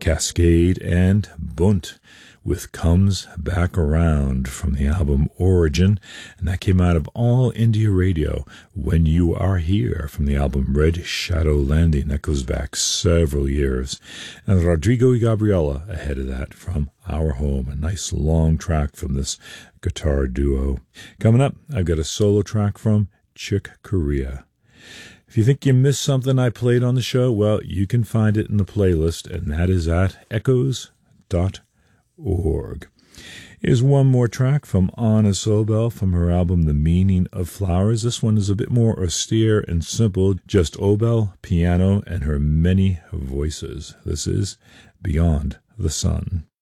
Cascade and Bunt with Comes Back Around from the album Origin, and that came out of All India Radio. When You Are Here from the album Red Shadow Landing, that goes back several years. And Rodrigo y Gabriela ahead of that from Our Home, a nice long track from this guitar duo. Coming up, I've got a solo track from Chick Corea. If you think you missed something I played on the show, well, you can find it in the playlist, and that is at echoes.org. Here's one more track from Anna Sobel from her album The Meaning of Flowers. This one is a bit more austere and simple, just Obel, piano, and her many voices. This is Beyond the Sun.